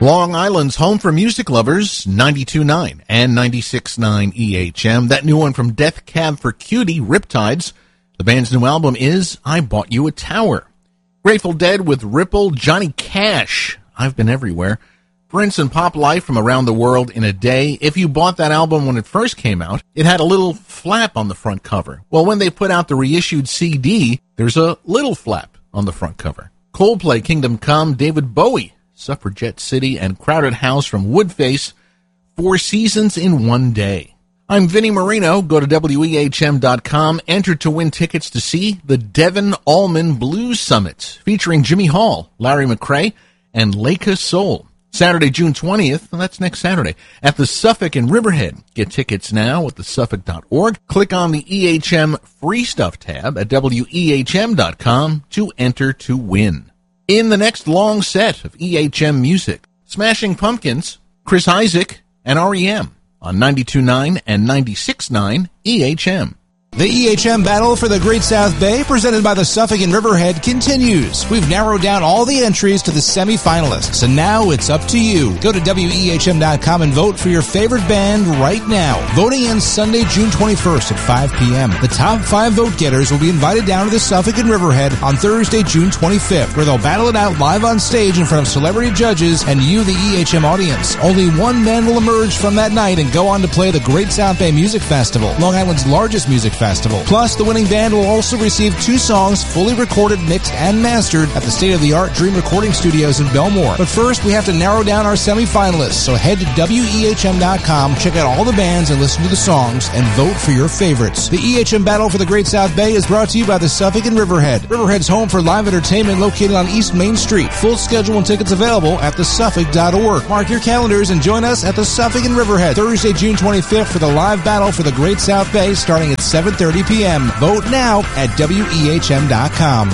Long Island's home for music lovers, 92.9 and 96.9 EHM. That new one from Death Cab for Cutie, Riptides. The band's new album is I Bought You a Tower. Grateful Dead with Ripple, Johnny Cash, I've Been Everywhere. Prince and Pop Life from Around the World in a Day. If you bought that album when it first came out, it had a little flap on the front cover. Well, when they put out the reissued CD, there's a little flap on the front cover. Coldplay, Kingdom Come, David Bowie, Suffragette City, and Crowded House from Woodface, 4 seasons in one day. I'm Vinnie Marino. Go to WEHM.com. Enter to win tickets to see the Devon Allman Blues Summit, featuring Jimmy Hall, Larry McCrae, and Leica Soul. Saturday, June 20th, that's next Saturday, at the Suffolk in Riverhead. Get tickets now at thesuffolk.org. Click on the EHM Free Stuff tab at WEHM.com to enter to win. In the next long set of EHM music, Smashing Pumpkins, Chris Isaak, and R.E.M. on 92.9 and 96.9 EHM. The EHM battle for the Great South Bay, presented by the Suffolk and Riverhead, continues. We've narrowed down all the entries to the semifinalists, and now it's up to you. Go to WEHM.com and vote for your favorite band right now. Voting ends Sunday, June 21st at 5 p.m. The top 5 vote getters will be invited down to the Suffolk and Riverhead on Thursday, June 25th, where they'll battle it out live on stage in front of celebrity judges and you, the EHM audience. Only one band will emerge from that night and go on to play the Great South Bay Music Festival, Long Island's largest music festival. Plus, the winning band will also receive 2 songs fully recorded, mixed, and mastered at the state-of-the-art Dream Recording Studios in Belmore. But first, we have to narrow down our semifinalists, so head to WEHM.com, check out all the bands and listen to the songs, and vote for your favorites. The EHM Battle for the Great South Bay is brought to you by the Suffolk and Riverhead. Riverhead's home for live entertainment located on East Main Street. Full schedule and tickets available at thesuffolk.org. Mark your calendars and join us at the Suffolk and Riverhead Thursday, June 25th for the live battle for the Great South Bay starting at 7:30 p.m. Vote now at WEHM.com.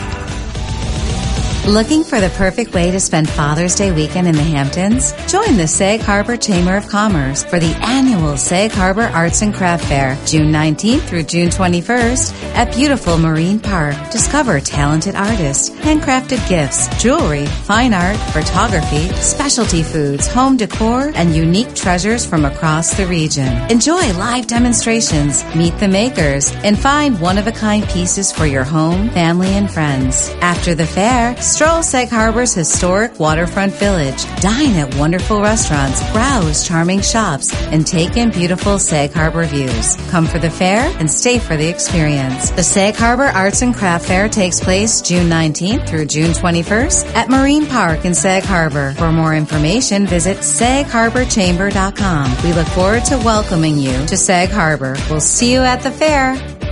Looking for the perfect way to spend Father's Day weekend in the Hamptons? Join the Sag Harbor Chamber of Commerce for the annual Sag Harbor Arts and Craft Fair, June 19th through June 21st at beautiful Marine Park. Discover talented artists, handcrafted gifts, jewelry, fine art, photography, specialty foods, home decor, and unique treasures from across the region. Enjoy live demonstrations, meet the makers, and find one-of-a-kind pieces for your home, family, and friends. After the fair, stroll Sag Harbor's historic waterfront village, dine at wonderful restaurants, browse charming shops, and take in beautiful Sag Harbor views. Come for the fair and stay for the experience. The Sag Harbor Arts and Craft Fair takes place June 19th through June 21st at Marine Park in Sag Harbor. For more information, visit sagharborchamber.com. We look forward to welcoming you to Sag Harbor. We'll see you at the fair.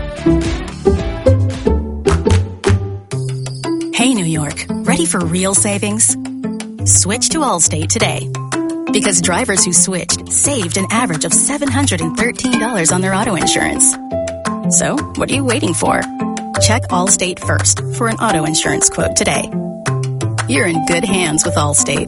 Hey, New York, ready for real savings? Switch to Allstate today. Because drivers who switched saved an average of $713 on their auto insurance. So, what are you waiting for? Check Allstate first for an auto insurance quote today. You're in good hands with Allstate.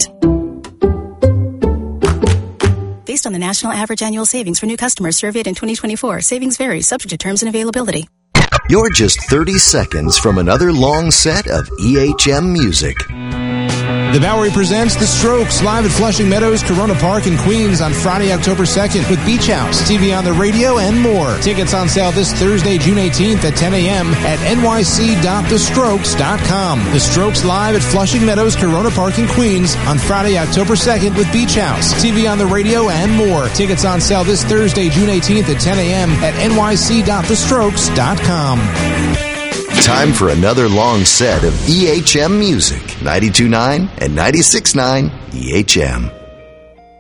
Based on the national average annual savings for new customers surveyed in 2024, savings vary, subject to terms and availability. You're just 30 seconds from another long set of EHM music. The Bowery presents The Strokes live at Flushing Meadows, Corona Park in Queens on Friday, October 2nd with Beach House, TV on the radio, and more. Tickets on sale this Thursday, June 18th at 10 a.m. at nyc.thestrokes.com. The Strokes live at Flushing Meadows, Corona Park in Queens on Friday, October 2nd with Beach House, TV on the radio, and more. Tickets on sale this Thursday, June 18th at 10 a.m. at nyc.thestrokes.com. Time for another long set of EHM music. 92.9 and 96.9 EHM.